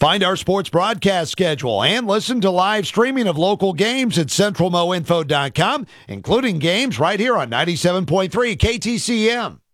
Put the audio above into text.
Find our sports broadcast schedule and listen to live streaming of local games at centralmoinfo.com, including games right here on 97.3 KTCM.